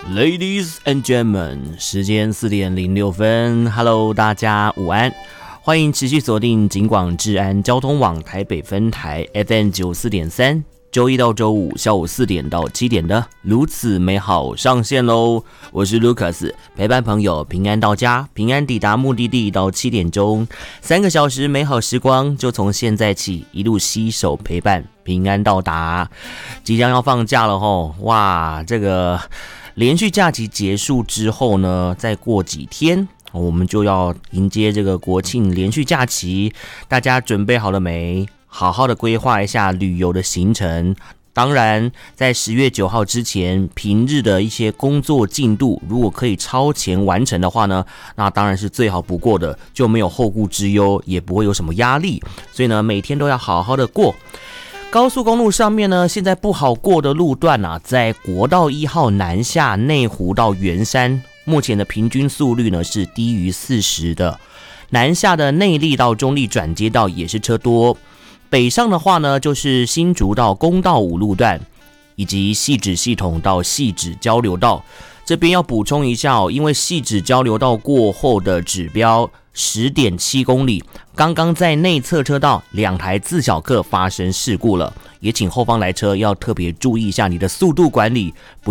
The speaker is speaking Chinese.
Ladies and gentlemen， 时间4:06 ，Hello， 大家午安，欢迎持续锁定警广治安交通网台北分台 FM94.3， 周一到周五下午4点到7点的如此美好上线喽！我是 Lucas， 陪伴朋友平安到家，平安抵达目的地到7点钟，3个小时美好时光就从现在起一路携手陪伴，平安到达。即将要放假了吼，哇，这个连续假期结束之后呢，再过几天我们就要迎接这个国庆连续假期，大家准备好了没？好好的规划一下旅游的行程。当然在10月9号之前，平日的一些工作进度如果可以超前完成的话呢，那当然是最好不过的，就没有后顾之忧，也不会有什么压力。所以呢，每天都要好好的过。高速公路上面呢，现在不好过的路段啊，在国道1号南下内湖到圆山，目前的平均速率呢是低于40的。南下的内壢到中壢转接道也是车多。北上的话呢，就是新竹到公道5路段，以及汐止系统到汐止交流道。这边要补充一下哦，因为汐止交流道过后的指标10.7公里，刚刚在内侧车道2台自小客发生事故了，也请后方来车要特别注意一下你的速度管理，